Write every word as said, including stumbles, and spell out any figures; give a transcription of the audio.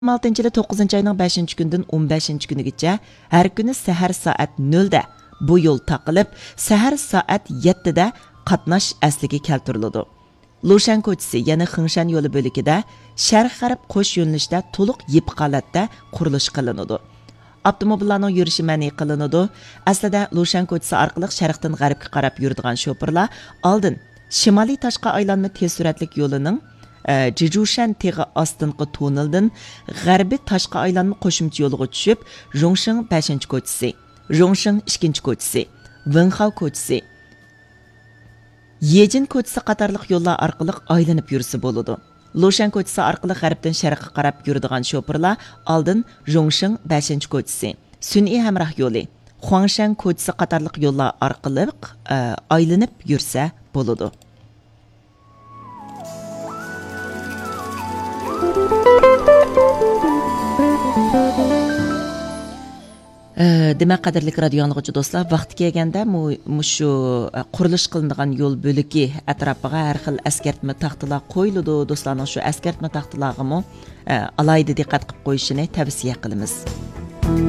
oltinchi yili to'qqizinchi oyning beshinchi kunidan o'n beshinchi kunigacha har kuni sahar soat nolda bu yo'l taqilib, sahar soat yettida qatnash asliga keltiriladi. Lushan ko'chasi, ya'ni Xingshan yo'li bo'ligida sharq-g'arb qo'sh yo'nalishda to'liq yipiq holatda qurilish qilinadi. Avtomobillarning yurishi ma'ni qilinadi. Aslida Lushan ko'chasi orqali sharqdan g'arbga qarab yuradigan sho'pirlar oldin Shimoliy Toshqa aylanma tez suratli yo'lining Jijushan teg'i ostinqi tunneldan g'arbiy Toshqa aylanma qo'shimcha yo'liga tushib, Zhongshan beshinchi ko'chasi, Zhongshan ikkinchi ko'chasi, Wenhao ko'chasi, Yejin ko'chasi qatorliq yo'llar orqali aylanib yursa bo'ladi. Lushan ko'chasi orqali g'arbdan sharqqa qarab yuradigan sho'pirlar oldin Zhongshan beshinchi ko'chasi, sun'iy hamroh yo'li, Huangshan ko'chasi qatorliq yo'llar orqali aylanib yursa bo'ladi. Demak, qadrli radio anglag'uchi do'stlar, vaqti kelganda shu qurilish qilinadigan yo'l bo'ligi atrofiga har xil eskartma taxtalar qo'yiladi. Do'stlarning shu eskartma taxtalarga alayda diqqat qilib qo'yishini tavsiya qilamiz.